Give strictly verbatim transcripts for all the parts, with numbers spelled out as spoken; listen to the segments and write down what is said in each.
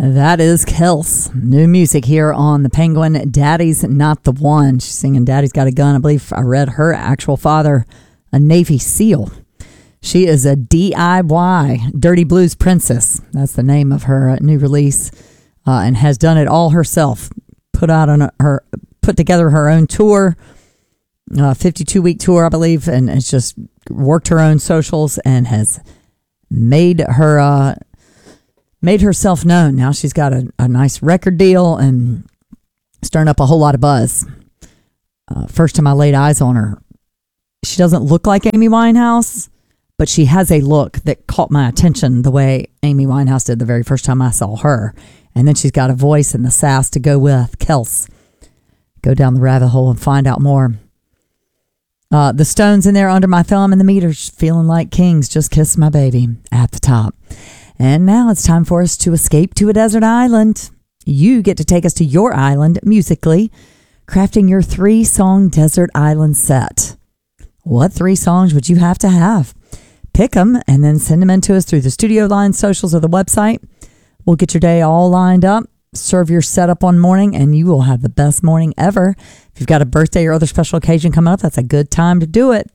That is Kels. New music here on The Penguin. Daddy's Not the One. She's singing Daddy's Got a Gun. I believe I read her actual father, a Navy SEAL. She is a D I Y, Dirty Blues Princess. That's the name of her new release, uh, and has done it all herself. Put out on her, put together her own tour, uh, fifty-two week tour, I believe, and has just worked her own socials and has made her uh, made herself known. Now she's got a, a nice record deal and stirring up a whole lot of buzz. Uh, first time I laid eyes on her, she doesn't look like Amy Winehouse, but she has a look that caught my attention the way Amy Winehouse did the very first time I saw her. And then she's got a voice and the sass to go with. Kels. Go down the rabbit hole and find out more. Uh, the Stones in there, Under My Thumb, and the Meters, Feeling Like Kings, Just Kissed My Baby at the top. And now it's time for us to escape to a desert island. You get to take us to your island musically, crafting your three-song desert island set. What three songs would you have to have? Pick them and then send them in to us through the studio line, socials, or the website. We'll get your day all lined up, serve your setup one morning, and you will have the best morning ever. If you've got a birthday or other special occasion coming up, that's a good time to do it.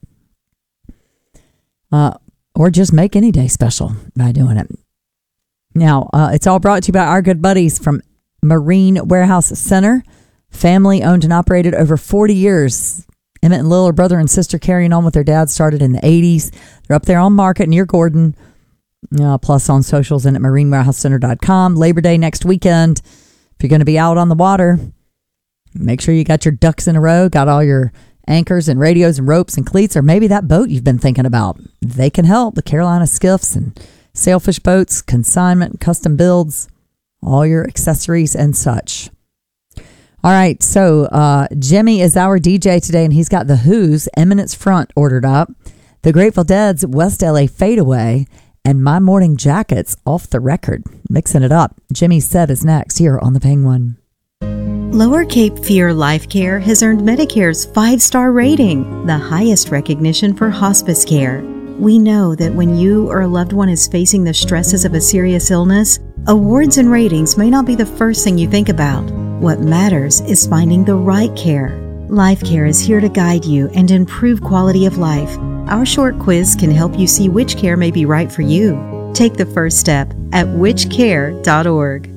Uh, or just make any day special by doing it. Now, uh, it's all brought to you by our good buddies from Marine Warehouse Center. Family owned and operated over forty years. Emmett and Lil are brother and sister carrying on with their dad, started in the eighties. They're up there on Market near Gordon, uh, plus on socials and at marine warehouse center dot com. Labor Day next weekend. If you're going to be out on the water, make sure you got your ducks in a row, got all your anchors and radios and ropes and cleats, or maybe that boat you've been thinking about. They can help. The Carolina Skiffs and sailfish boats, consignment, custom builds, all your accessories and such. All right, so uh, Jimmy is our D J today, and he's got The Who's Eminence Front ordered up, The Grateful Dead's West L A Fadeaway, and My Morning Jacket's Off the Record. Mixing it up. Jimmy's set is next here on The Penguin. Lower Cape Fear Life Care has earned Medicare's five-star rating, the highest recognition for hospice care. We know that when you or a loved one is facing the stresses of a serious illness, awards and ratings may not be the first thing you think about. What matters is finding the right care. Life Care is here to guide you and improve quality of life. Our short quiz can help you see which care may be right for you. Take the first step at which care dot org.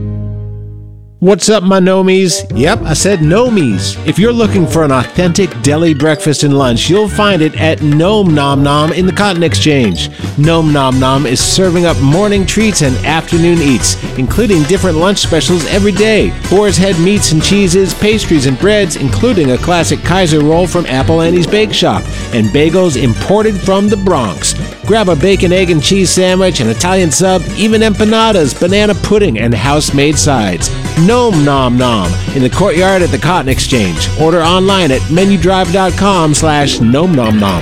What's up, my nomies? Yep, I said nomies. If you're looking for an authentic deli breakfast and lunch, you'll find it at Nom Nom Nom in the Cotton Exchange. Nom Nom Nom is serving up morning treats and afternoon eats, including different lunch specials every day. Boar's Head meats and cheeses, pastries and breads, including a classic Kaiser roll from Apple Annie's Bake Shop, and bagels imported from the Bronx. Grab a bacon, egg, and cheese sandwich, an Italian sub, even empanadas, banana pudding, and house-made sides. Nom Nom Nom in the courtyard at the Cotton Exchange. Order online at menudrive.com slash nom nom nom.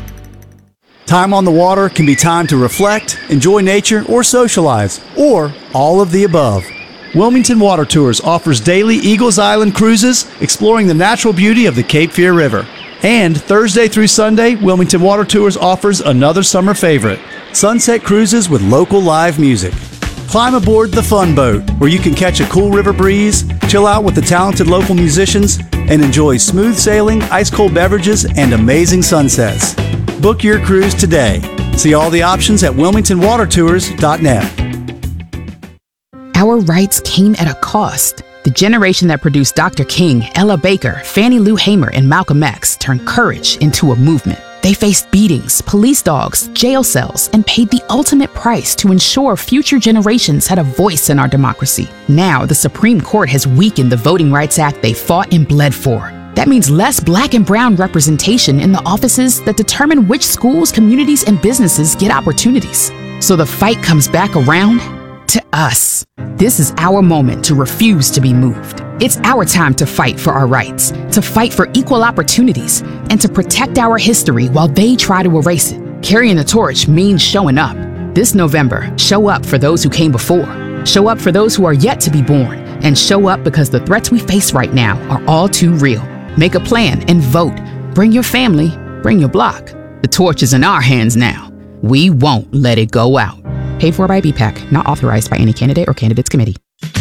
Time on the water can be time to reflect, enjoy nature, or socialize, or all of the above. Wilmington Water Tours offers daily Eagles Island cruises exploring the natural beauty of the Cape Fear River. And Thursday through Sunday, Wilmington Water Tours offers another summer favorite, sunset cruises with local live music. Climb aboard the Fun Boat, where you can catch a cool river breeze, chill out with the talented local musicians, and enjoy smooth sailing, ice-cold beverages, and amazing sunsets. Book your cruise today. See all the options at wilmington water tours dot net. Our rights came at a cost. The generation that produced Doctor King, Ella Baker, Fannie Lou Hamer, and Malcolm X turned courage into a movement. They faced beatings, police dogs, jail cells, and paid the ultimate price to ensure future generations had a voice in our democracy. Now, the Supreme Court has weakened the Voting Rights Act they fought and bled for. That means less black and brown representation in the offices that determine which schools, communities, and businesses get opportunities. So the fight comes back around to us. This is our moment to refuse to be moved. It's our time to fight for our rights, to fight for equal opportunities, and to protect our history while they try to erase it. Carrying the torch means showing up. This November, show up for those who came before. Show up for those who are yet to be born. And show up because the threats we face right now are all too real. Make a plan and vote. Bring your family, bring your block. The torch is in our hands now. We won't let it go out. Paid for by B PAC, not authorized by any candidate or candidates committee.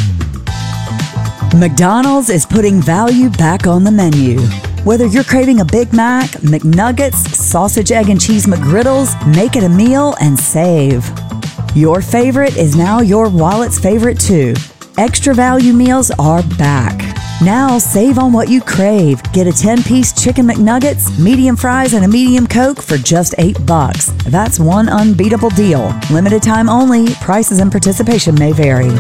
McDonald's is putting value back on the menu. Whether you're craving a Big Mac, McNuggets, sausage, egg, and cheese McGriddles, make it a meal and save. Your favorite is now your wallet's favorite too. Extra value meals are back. Now save on what you crave. Get a ten-piece chicken McNuggets, medium fries, and a medium Coke for just eight bucks. That's one unbeatable deal. Limited time only. Prices and participation may vary.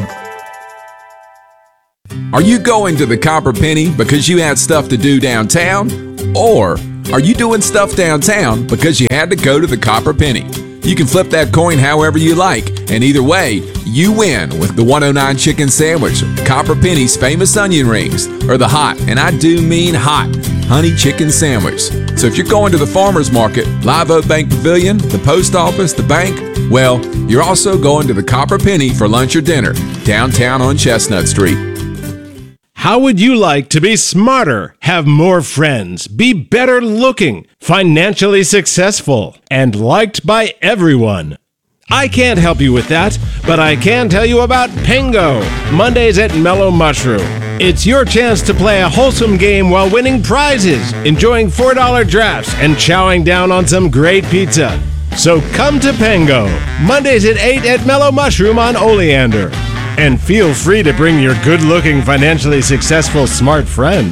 Are you going to the Copper Penny because you had stuff to do downtown? Or are you doing stuff downtown because you had to go to the Copper Penny? You can flip that coin however you like, and either way, you win with the one oh nine Chicken Sandwich, Copper Penny's famous onion rings, or the hot, and I do mean hot, honey chicken sandwich. So if you're going to the farmer's market, Live Oak Bank Pavilion, the post office, the bank, well, you're also going to the Copper Penny for lunch or dinner, downtown on Chestnut Street. How would you like to be smarter, have more friends, be better looking, financially successful, and liked by everyone? I can't help you with that, but I can tell you about Pengo, Mondays at Mellow Mushroom. It's your chance to play a wholesome game while winning prizes, enjoying four dollar drafts, and chowing down on some great pizza. So come to Pengo, Mondays at eight at Mellow Mushroom on Oleander. And feel free to bring your good-looking, financially successful, smart friend.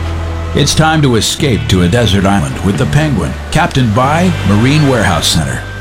It's time to escape to a desert island with the Penguin, captained by Marine Warehouse Center.